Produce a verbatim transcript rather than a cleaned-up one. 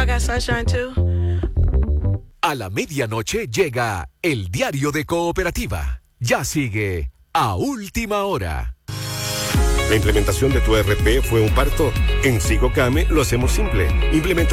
I got sunshine too. A la medianoche llega el diario de Cooperativa. Ya sigue a última hora. La implementación de tu E R P fue un parto. En Sigocame lo hacemos simple. Implementa